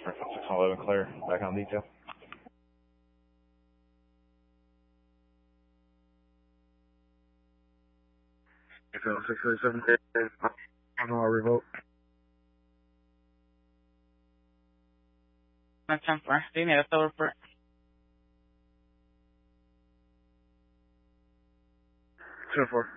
611 clear. Back on detail. So 637. I'm on revoke. That's 10-4. Do you need a fill report? 10-4.